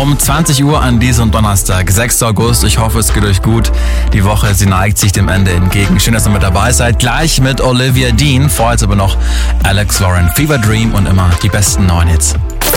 um 20 Uhr an diesem Donnerstag, 6. August. Ich hoffe, es geht euch gut. Die Woche, sie neigt sich dem Ende entgegen. Schön, dass ihr mit dabei seid. Gleich mit Olivia Dean. Vorher jetzt aber noch Alex Lauren, Fever Dream und immer die besten neuen Hits.